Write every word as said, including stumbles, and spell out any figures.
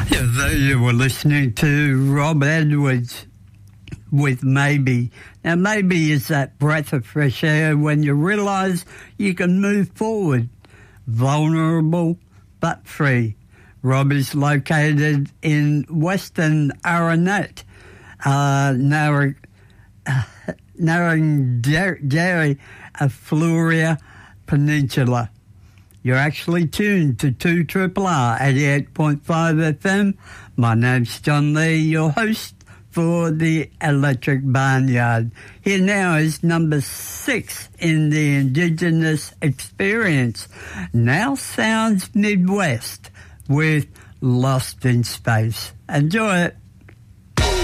Yeah, there you were listening to Rob Edwards with Maybe. Now, maybe is that breath of fresh air when you realise you can move forward, vulnerable but free. Rob is located in Western Aranet, uh, Narrang, uh, Narrangeri, Fluria Peninsula. You're actually tuned to two R R R eighty-eight point five F M. My name's John Lee, your host for the Electric Barnyard. Here now is number six in the Indigenous Experience. Now Sounds Midwest with Lost in Space. Enjoy it.